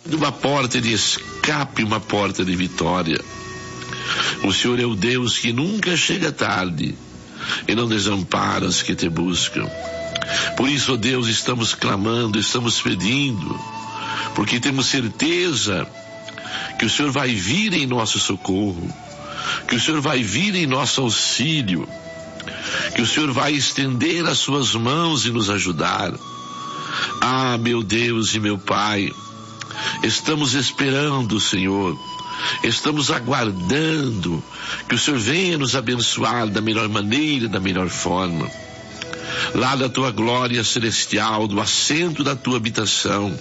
uma porta de escape, uma porta de vitória. O Senhor é o Deus que nunca chega tarde e não desampara os que te buscam. Por isso, ó Deus, estamos clamando, estamos pedindo, porque temos certeza que o Senhor vai vir em nosso socorro, que o Senhor vai vir em nosso auxílio, que o Senhor vai estender as suas mãos e nos ajudar. Ah, meu Deus e meu Pai, estamos esperando, Senhor, estamos aguardando que o Senhor venha nos abençoar da melhor maneira, da melhor forma. Lá da tua glória celestial, do assento da tua habitação,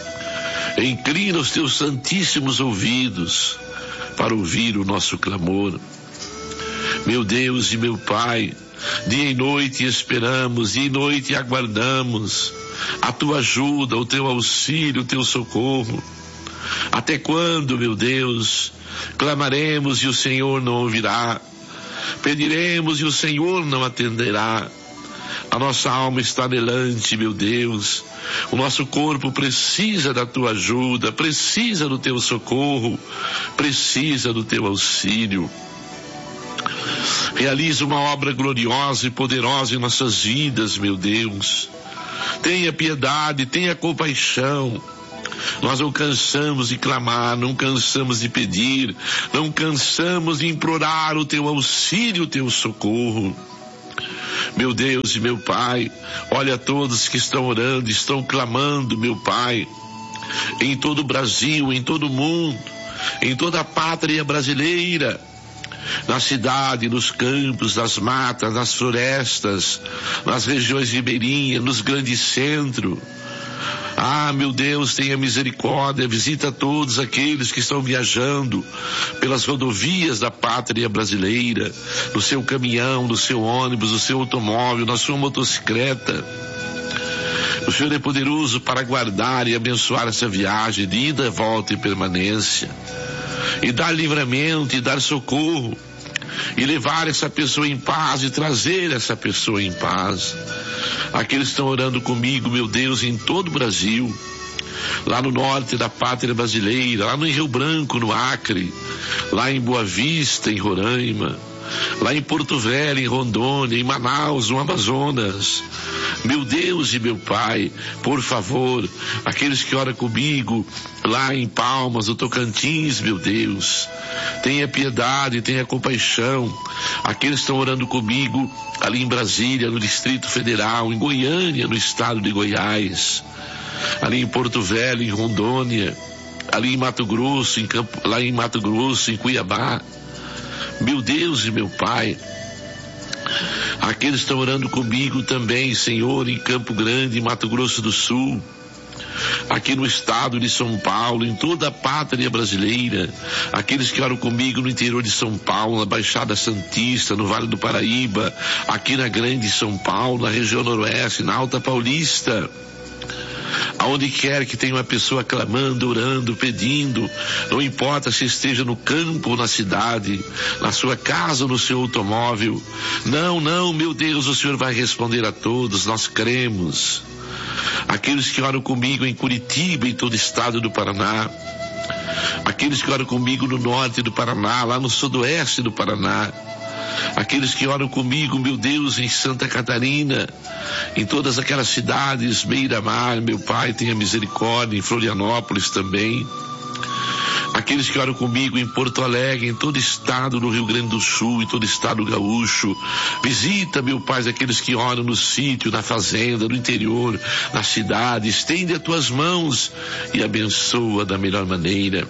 inclina os teus santíssimos ouvidos para ouvir o nosso clamor. Meu Deus e meu Pai, dia e noite esperamos, dia e noite aguardamos a tua ajuda, o teu auxílio, o teu socorro. Até quando, meu Deus, clamaremos e o Senhor não ouvirá? Pediremos e o Senhor não atenderá? A nossa alma está anelante, meu Deus. O nosso corpo precisa da tua ajuda, precisa do teu socorro, precisa do teu auxílio. Realiza uma obra gloriosa e poderosa em nossas vidas, meu Deus. Tenha piedade, tenha compaixão. Nós não cansamos de clamar, não cansamos de pedir, não cansamos de implorar o teu auxílio, o teu socorro. Meu Deus e meu Pai, olha todos que estão orando, estão clamando, meu Pai, em todo o Brasil, em todo o mundo, em toda a pátria brasileira, na cidade, nos campos, nas matas, nas florestas, nas regiões ribeirinhas, nos grandes centros. Ah, meu Deus, tenha misericórdia, visita todos aqueles que estão viajando pelas rodovias da pátria brasileira, no seu caminhão, no seu ônibus, no seu automóvel, na sua motocicleta. O Senhor é poderoso para guardar e abençoar essa viagem de ida, volta e permanência, e dar livramento, e dar socorro, e levar essa pessoa em paz, e trazer essa pessoa em paz. Aqueles que estão orando comigo, meu Deus, em todo o Brasil, lá no norte da pátria brasileira, lá no Rio Branco, no Acre, lá em Boa Vista, em Roraima, lá em Porto Velho, em Rondônia, em Manaus, no Amazonas. Meu Deus e meu Pai, por favor, aqueles que oram comigo lá em Palmas, no Tocantins, meu Deus, tenha piedade, tenha compaixão. Aqueles que estão orando comigo ali em Brasília, no Distrito Federal, em Goiânia, no estado de Goiás, ali em Porto Velho, em Rondônia, ali em Mato Grosso, lá em Mato Grosso, em Cuiabá. Meu Deus e meu Pai, aqueles que estão orando comigo também, Senhor, em Campo Grande, em Mato Grosso do Sul, aqui no estado de São Paulo, em toda a pátria brasileira, aqueles que oram comigo no interior de São Paulo, na Baixada Santista, no Vale do Paraíba, aqui na Grande São Paulo, na região noroeste, na Alta Paulista. Aonde quer que tenha uma pessoa clamando, orando, pedindo, não importa se esteja no campo ou na cidade, na sua casa ou no seu automóvel, não, meu Deus, o Senhor vai responder a todos, nós cremos. Aqueles que oram comigo em Curitiba, em todo o estado do Paraná, aqueles que oram comigo no norte do Paraná, lá no sudoeste do Paraná, aqueles que oram comigo, meu Deus, em Santa Catarina, em todas aquelas cidades, beira-mar, meu Pai, tenha misericórdia, em Florianópolis também, aqueles que oram comigo em Porto Alegre, em todo o estado do Rio Grande do Sul, em todo o estado gaúcho, visita, meu Pai, aqueles que oram no sítio, na fazenda, no interior, na cidade, estende as tuas mãos e abençoa da melhor maneira.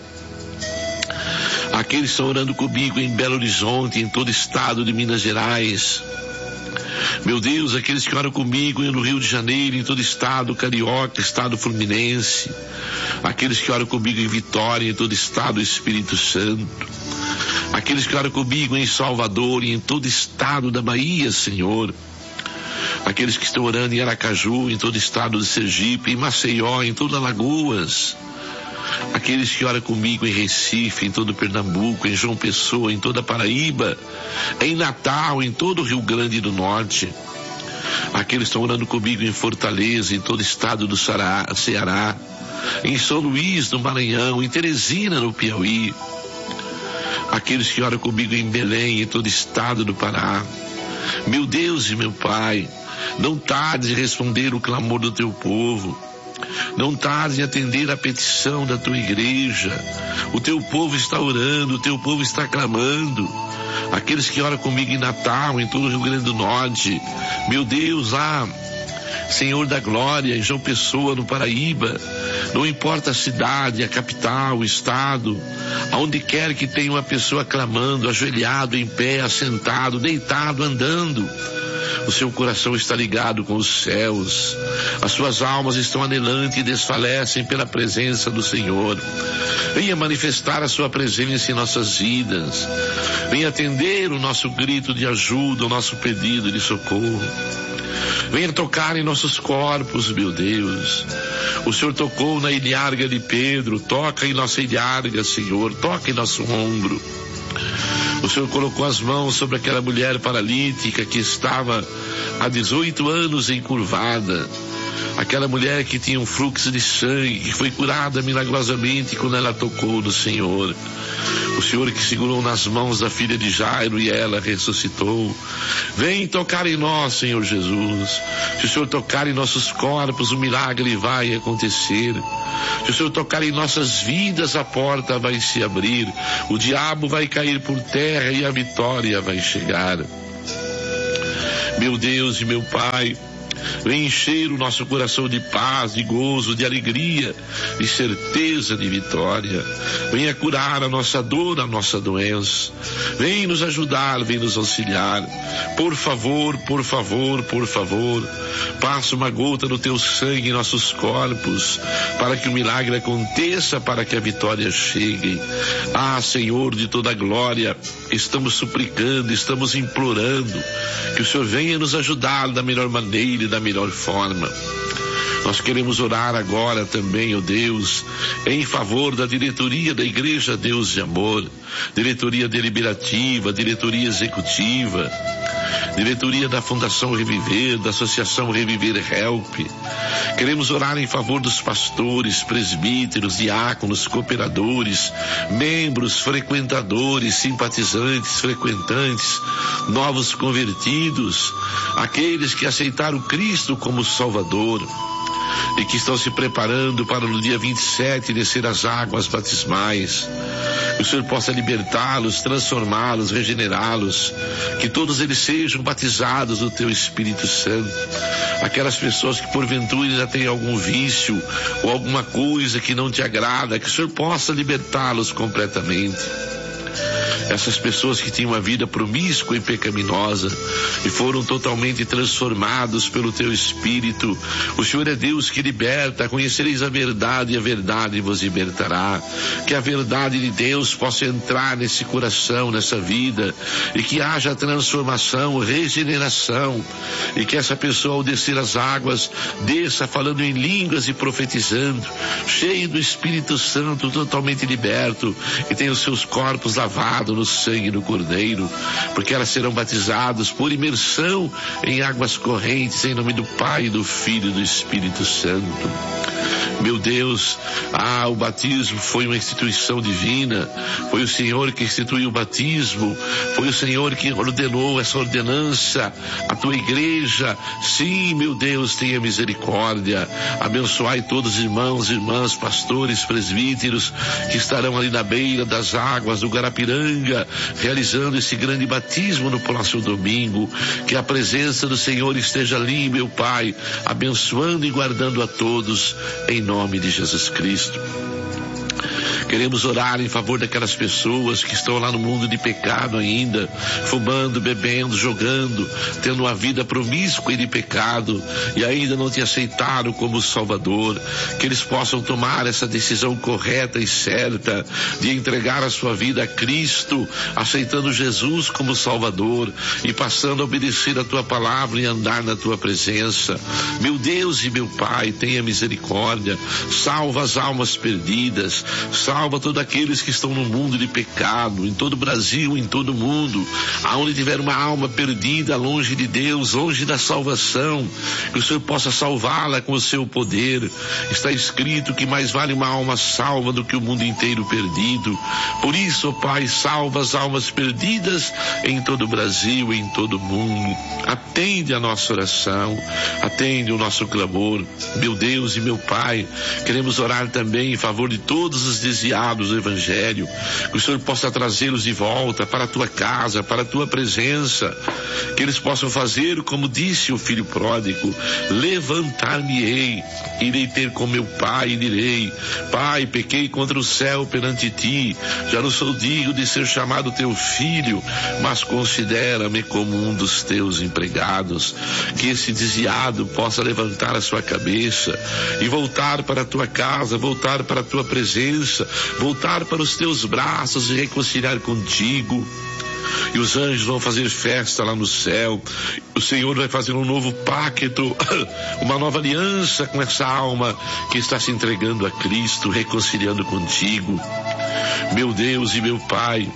Aqueles que estão orando comigo em Belo Horizonte, em todo o estado de Minas Gerais, meu Deus, aqueles que oram comigo no Rio de Janeiro, em todo o estado carioca, estado fluminense, aqueles que oram comigo em Vitória, em todo o estado do Espírito Santo, aqueles que oram comigo em Salvador e em todo o estado da Bahia, Senhor, aqueles que estão orando em Aracaju, em todo o estado de Sergipe, em Maceió, em toda Alagoas, aqueles que oram comigo em Recife, em todo Pernambuco, em João Pessoa, em toda Paraíba, em Natal, em todo o Rio Grande do Norte, aqueles que estão orando comigo em Fortaleza, em todo o estado do Ceará, em São Luís, no Maranhão, em Teresina, no Piauí. Aqueles que oram comigo em Belém, em todo o estado do Pará. Meu Deus e meu Pai, não tarde em responder o clamor do teu povo. Não tarde em atender a petição da tua igreja. O teu povo está orando, o teu povo está clamando. Aqueles que oram comigo em Natal, em todo o Rio Grande do Norte. Meu Deus, lá, Senhor da Glória, em João Pessoa, no Paraíba. Não importa a cidade, a capital, o estado, aonde quer que tenha uma pessoa clamando, ajoelhado, em pé, assentado, deitado, andando. O seu coração está ligado com os céus. As suas almas estão anelante e desfalecem pela presença do Senhor. Venha manifestar a sua presença em nossas vidas. Venha atender o nosso grito de ajuda, o nosso pedido de socorro. Venha tocar em nossos corpos, meu Deus. O Senhor tocou na ilharga de Pedro. Toca em nossa ilharga, Senhor. Toca em nosso ombro. O Senhor colocou as mãos sobre aquela mulher paralítica que estava há 18 anos encurvada. Aquela mulher que tinha um fluxo de sangue, que foi curada milagrosamente quando ela tocou no Senhor. O Senhor que segurou nas mãos da filha de Jairo e ela ressuscitou. Vem tocar em nós, Senhor Jesus. Se o Senhor tocar em nossos corpos, o milagre vai acontecer. Se o Senhor tocar em nossas vidas, a porta vai se abrir. O diabo vai cair por terra e a vitória vai chegar. Meu Deus e meu Pai, vem encher o nosso coração de paz, de gozo, de alegria, de certeza de vitória. Venha curar a nossa dor, a nossa doença. Vem nos ajudar, vem nos auxiliar. Por favor, por favor, por favor, passa uma gota do teu sangue em nossos corpos, para que o milagre aconteça, para que a vitória chegue. Ah, Senhor de toda a glória, estamos suplicando, estamos implorando que o Senhor venha nos ajudar da melhor maneira e da melhor forma. Nós queremos orar agora também, ó Deus, em favor da diretoria da Igreja Deus de Amor, diretoria deliberativa, diretoria executiva, diretoria da Fundação Reviver, da Associação Reviver Help. Queremos orar em favor dos pastores, presbíteros, diáconos, cooperadores, membros, frequentadores, simpatizantes, frequentantes, novos convertidos, aqueles que aceitaram Cristo como Salvador e que estão se preparando para no dia 27 descer as águas batismais. Que o Senhor possa libertá-los, transformá-los, regenerá-los, que todos eles sejam batizados do teu Espírito Santo. Aquelas pessoas que porventura ainda têm algum vício ou alguma coisa que não te agrada, que o Senhor possa libertá-los completamente. Essas pessoas que tinham uma vida promíscua e pecaminosa e foram totalmente transformados pelo teu Espírito. O Senhor é Deus que liberta. Conhecereis a verdade e a verdade vos libertará. Que a verdade de Deus possa entrar nesse coração, nessa vida, e que haja transformação, regeneração, e que essa pessoa, ao descer as águas, desça falando em línguas e profetizando, cheio do Espírito Santo, totalmente liberto, e tenha os seus corpos lavados no sangue do Cordeiro, porque elas serão batizadas por imersão em águas correntes, em nome do Pai, do Filho e do Espírito Santo. Meu Deus, o batismo foi uma instituição divina, foi o Senhor que instituiu o batismo, foi o Senhor que ordenou essa ordenança, a tua igreja. Sim, meu Deus, tenha misericórdia, abençoai todos os irmãos, irmãs, pastores, presbíteros que estarão ali na beira das águas do Guarapiranga, realizando esse grande batismo no próximo domingo. Que a presença do Senhor esteja ali, meu Pai, abençoando e guardando a todos, em nome de Jesus Cristo. Queremos orar em favor daquelas pessoas que estão lá no mundo de pecado ainda, fumando, bebendo, jogando, tendo uma vida promíscua e de pecado, e ainda não te aceitaram como Salvador. Que eles possam tomar essa decisão correta e certa de entregar a sua vida a Cristo, aceitando Jesus como Salvador e passando a obedecer a tua palavra e andar na tua presença. Meu Deus e meu Pai, tenha misericórdia, salva as almas perdidas, salva salva todos aqueles que estão no mundo de pecado, em todo o Brasil, em todo o mundo, aonde tiver uma alma perdida, longe de Deus, longe da salvação, que o Senhor possa salvá-la com o seu poder. Está escrito que mais vale uma alma salva do que o mundo inteiro perdido. Por isso, ó Pai, salva as almas perdidas em todo o Brasil, em todo o mundo. Atende a nossa oração, atende o nosso clamor, meu Deus e meu Pai. Queremos orar também em favor de todos os desviados do Evangelho, que o Senhor possa trazê-los de volta para a tua casa, para a tua presença, que eles possam fazer como disse o filho pródigo: levantar-me-ei, irei ter com meu pai e direi: Pai, pequei contra o céu perante ti, já não sou digno de ser chamado teu filho, mas considera-me como um dos teus empregados. Que esse desviado possa levantar a sua cabeça e voltar para a tua casa, voltar para a tua presença, voltar para os teus braços e reconciliar contigo. E os anjos vão fazer festa lá no céu. O Senhor vai fazer um novo pacto, uma nova aliança com essa alma que está se entregando a Cristo, reconciliando contigo. Meu Deus e meu Pai,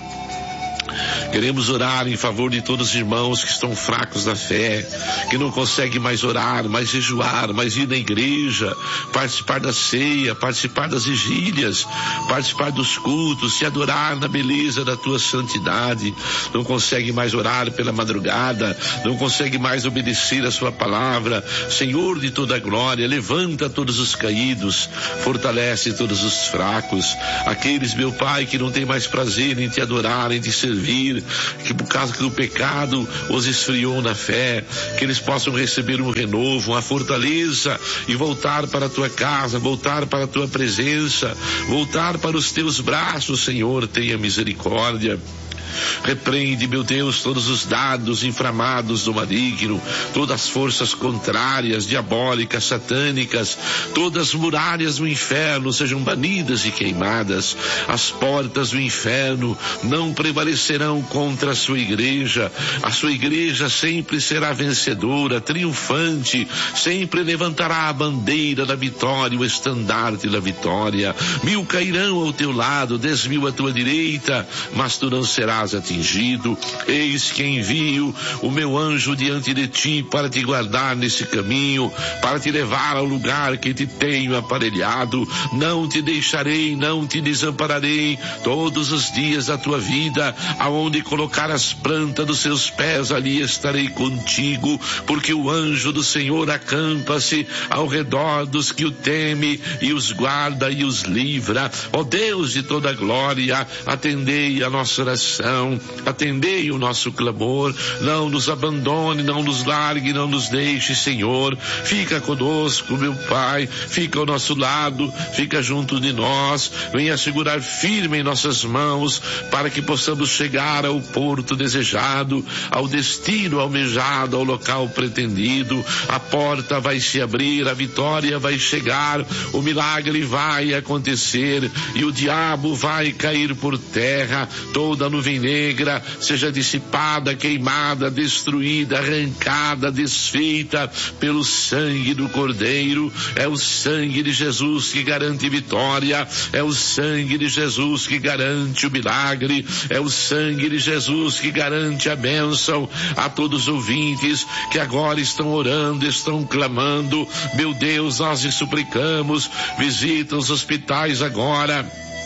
queremos orar em favor de todos os irmãos que estão fracos da fé, que não conseguem mais orar, mais jejuar, mais ir na igreja, participar da ceia, participar das vigílias, participar dos cultos, se adorar na beleza da tua santidade. Não conseguem mais orar pela madrugada, não conseguem mais obedecer a sua palavra. Senhor de toda a glória, levanta todos os caídos, fortalece todos os fracos, aqueles, meu Pai, que não têm mais prazer em te adorar, em te servir, que por causa do pecado os esfriou na fé, que eles possam receber um renovo, uma fortaleza e voltar para a tua casa, voltar para a tua presença, voltar para os teus braços. Senhor, tenha misericórdia. Repreende, meu Deus, todos os dados inflamados do maligno, todas as forças contrárias, diabólicas, satânicas, todas as muralhas do inferno sejam banidas e queimadas. As portas do inferno não prevalecerão contra a sua igreja. A sua igreja sempre será vencedora, triunfante, sempre levantará a bandeira da vitória, o estandarte da vitória. 1000 cairão ao teu lado, 10.000 à tua direita, mas tu não serás atingido. Eis que envio o meu anjo diante de ti para te guardar nesse caminho, para te levar ao lugar que te tenho aparelhado. Não te deixarei, não te desampararei todos os dias da tua vida. Aonde colocar as plantas dos seus pés, ali estarei contigo, porque o anjo do Senhor acampa-se ao redor dos que o temem e os guarda e os livra. Ó Deus de toda glória, atendei a nossa oração, atendei o nosso clamor. Não nos abandone, não nos largue, não nos deixe, Senhor. Fica conosco, meu Pai, fica ao nosso lado, fica junto de nós. Venha segurar firme em nossas mãos, para que possamos chegar ao porto desejado, ao destino almejado, ao local pretendido. A porta vai se abrir, a vitória vai chegar, o milagre vai acontecer e o diabo vai cair por terra. Toda nuvem negra seja dissipada, queimada, destruída, arrancada, desfeita pelo sangue do Cordeiro. É o sangue de Jesus que garante vitória, é o sangue de Jesus que garante o milagre, é o sangue de Jesus que garante a bênção. A todos os ouvintes que agora estão orando, estão clamando, meu Deus, nós lhe suplicamos, visita os hospitais agora,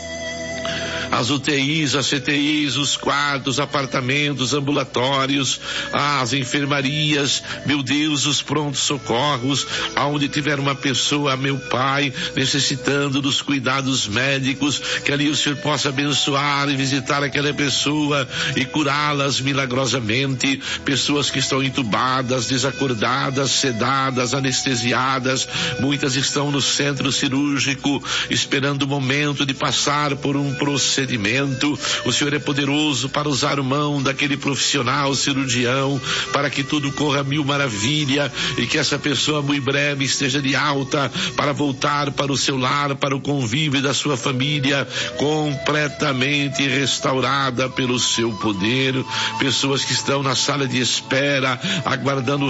as UTIs, as CTIs, os quartos, apartamentos, ambulatórios, as enfermarias, meu Deus, os prontos socorros, aonde tiver uma pessoa, meu Pai, necessitando dos cuidados médicos, que ali o Senhor possa abençoar e visitar aquela pessoa e curá-las milagrosamente. Pessoas que estão entubadas, desacordadas, sedadas, anestesiadas, muitas estão no centro cirúrgico, esperando o momento de passar por um processo procedimento. O Senhor é poderoso para usar mão daquele profissional cirurgião, para que tudo corra mil maravilha e que essa pessoa muito breve esteja de alta para voltar para o seu lar, para o convívio da sua família, completamente restaurada pelo seu poder. Pessoas que estão na sala de espera, aguardando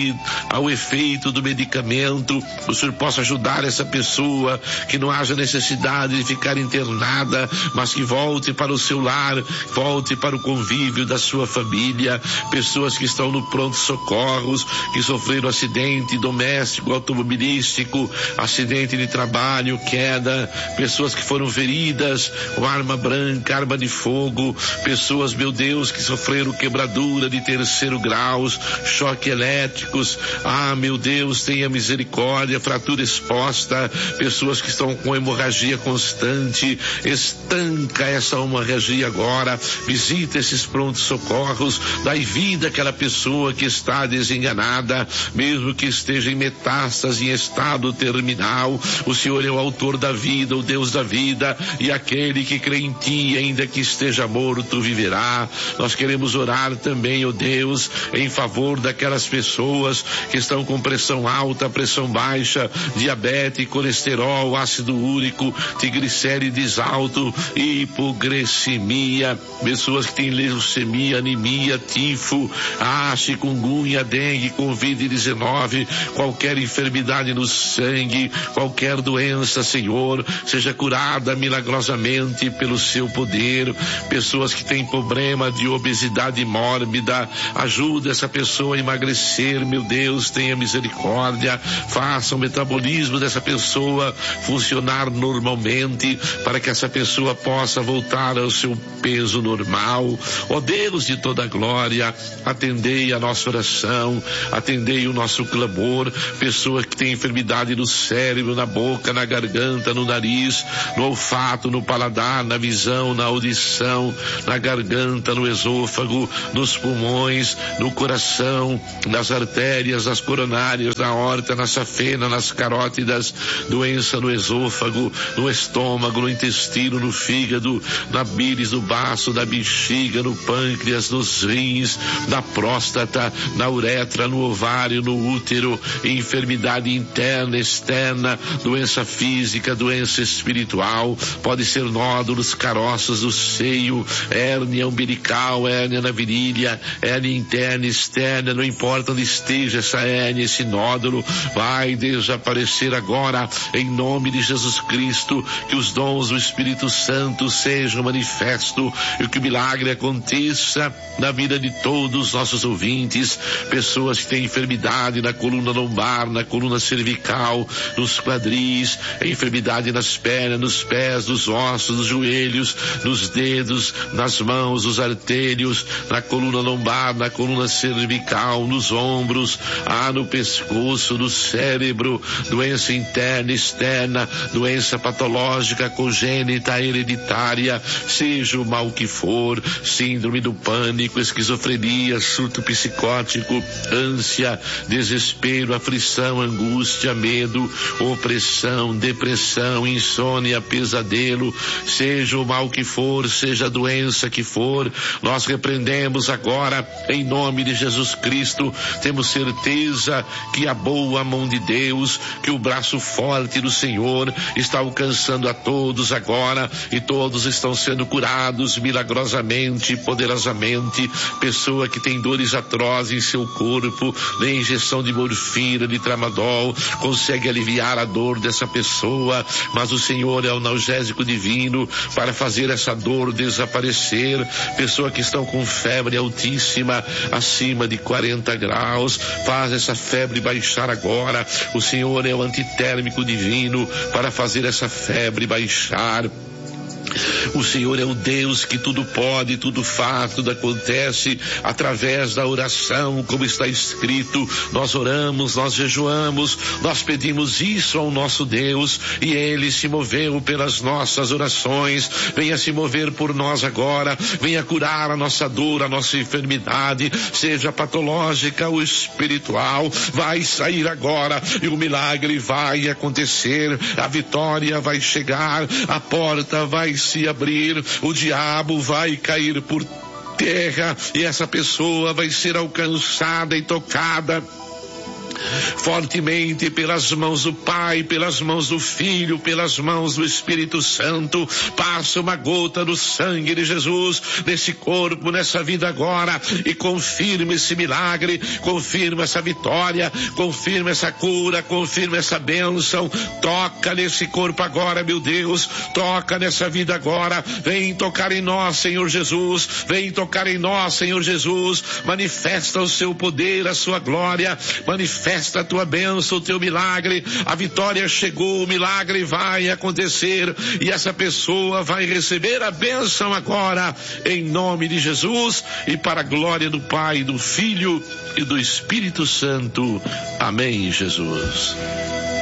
o efeito do medicamento, o Senhor possa ajudar essa pessoa, que não haja necessidade de ficar internada, mas que volte para o seu lar, volte para o convívio da sua família. Pessoas que estão no pronto-socorros, que sofreram acidente doméstico, automobilístico, acidente de trabalho, queda, pessoas que foram feridas com arma branca, arma de fogo, pessoas, meu Deus, que sofreram quebradura de 3º grau, choque elétricos, meu Deus, tenha misericórdia, fratura exposta, pessoas que estão com hemorragia constante, estanca essa hemorragia agora, visita esses prontos-socorros, dai vida àquela pessoa que está desenganada, mesmo que esteja em metástase, em estado terminal. O Senhor é o autor da vida, o Deus da vida, e aquele que crê em ti, ainda que esteja morto, viverá. Nós queremos orar também, ó Deus, em favor daquelas pessoas que estão com pressão alta, pressão baixa, diabetes, colesterol, ácido úrico, triglicérides alto, hipoglicemia, pessoas que têm leucemia, anemia, tifo, chikungunya, dengue, Covid-19, qualquer enfermidade no sangue, qualquer doença, Senhor, seja curada milagrosamente pelo seu poder. Pessoas que têm problema de obesidade mórbida, ajuda essa pessoa a emagrecer, meu Deus, tenha misericórdia, faça o metabolismo dessa pessoa funcionar normalmente, para que essa pessoa possa voltar ao seu peso normal. Ó Deus de toda glória, atendei a nossa oração, atendei o nosso clamor. Pessoa que tem enfermidade no cérebro, na boca, na garganta, no nariz, no olfato, no paladar, na visão, na audição, na garganta, no esôfago, nos pulmões, no coração, nas artérias, nas coronárias, na aorta, na safena, nas carótidas, doença no esôfago, no estômago, no intestino, no fígado, na bílis, no baço, na bexiga, no pâncreas, nos rins, na próstata, na uretra, no ovário, no útero, enfermidade interna, externa, doença física, doença espiritual, pode ser nódulos, caroços do seio, hérnia umbilical, hérnia na virilha, hérnia interna, externa, não importa onde esteja essa hérnia, esse nódulo, vai desaparecer agora, em nome de Jesus Cristo, que os dons do Espírito Santo sejam manifestos e que o milagre aconteça na vida de todos os nossos ouvintes, pessoas que têm enfermidade na coluna lombar, na coluna cervical, nos quadris, enfermidade nas pernas, nos pés, nos ossos, nos joelhos, nos dedos, nas mãos, nos artérios, na coluna lombar, na coluna cervical, nos ombros, no pescoço, no cérebro, doença interna, externa, doença patológica, congênita, hereditária, seja o mal que for, síndrome do pânico, esquizofrenia, surto psicótico, ânsia, desespero, aflição, angústia, medo, opressão, depressão, insônia, pesadelo, seja o mal que for, seja a doença que for, nós repreendemos agora em nome de Jesus Cristo. Temos certeza que a boa mão de Deus, que o braço forte do Senhor está alcançando a todos agora, e todos estão sendo curados milagrosamente, poderosamente. Pessoa que tem dores atrozes em seu corpo, nem injeção de morfina, de tramadol consegue aliviar a dor dessa pessoa, mas o Senhor é o analgésico divino para fazer essa dor desaparecer. Pessoa que estão com febre altíssima, acima de 40 graus, faz essa febre baixar agora. O Senhor é o antitérmico divino para fazer essa febre baixar. O Senhor é o Deus que tudo pode, tudo faz, tudo acontece através da oração, como está escrito. Nós oramos, nós jejuamos, nós pedimos isso ao nosso Deus e Ele se moveu pelas nossas orações. Venha se mover por nós agora, venha curar a nossa dor, a nossa enfermidade, seja patológica ou espiritual, vai sair agora e o milagre vai acontecer, a vitória vai chegar, a porta vai se abrir, o diabo vai cair por terra e essa pessoa vai ser alcançada e tocada fortemente pelas mãos do Pai, pelas mãos do Filho, pelas mãos do Espírito Santo. Passa uma gota do sangue de Jesus nesse corpo, nessa vida agora, e confirma esse milagre, confirma essa vitória, confirma essa cura, confirma essa bênção. Toca nesse corpo agora, meu Deus, toca nessa vida agora. Vem tocar em nós, Senhor Jesus, vem tocar em nós, Senhor Jesus. Manifesta o seu poder, a sua glória, manifesta a tua bênção, o teu milagre. A vitória chegou, o milagre vai acontecer e essa pessoa vai receber a bênção agora, em nome de Jesus, e para a glória do Pai, do Filho e do Espírito Santo. Amém, Jesus.